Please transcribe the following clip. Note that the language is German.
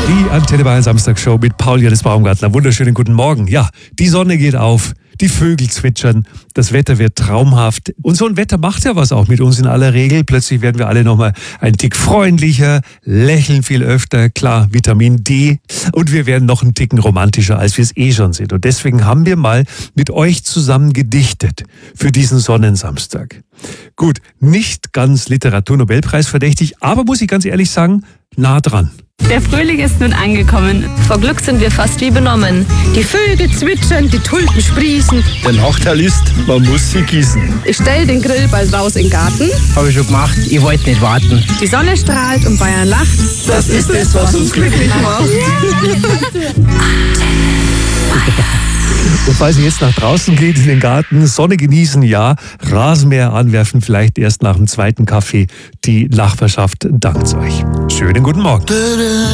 Die Antenne Bayern Samstagsshow mit Paul Johannes Baumgartner. Wunderschönen guten Morgen. Ja, die Sonne geht auf, die Vögel zwitschern, das Wetter wird traumhaft. Und so ein Wetter macht ja was auch mit uns in aller Regel. Plötzlich werden wir alle nochmal ein Tick freundlicher, lächeln viel öfter, klar, Vitamin D. Und wir werden noch einen Ticken romantischer, als wir es eh schon sind. Und deswegen haben wir mal mit euch zusammen gedichtet für diesen Sonnensamstag. Gut, nicht ganz Literaturnobelpreis verdächtig, aber muss ich ganz ehrlich sagen, nah dran. Der Frühling ist nun angekommen. Vor Glück sind wir fast wie benommen. Die Vögel zwitschern, die Tulpen sprießen. Der Nachteil ist, man muss sie gießen. Ich stell den Grill bald raus in den Garten. Habe ich schon gemacht, ich wollte nicht warten. Die Sonne strahlt und Bayern lacht. Das ist es, was uns glücklich macht. Und falls ihr jetzt nach draußen geht in den Garten, Sonne genießen, ja, Rasenmäher anwerfen, vielleicht erst nach dem zweiten Kaffee. Die Nachbarschaft dankt euch. Schönen guten Morgen.